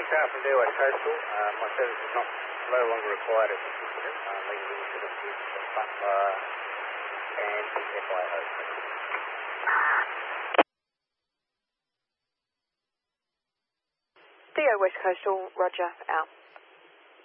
car from Deer West Coastal. My service is no longer required as a certificate. Legal insurance with the front bar and the FIO. Deer West Coastal, roger, out.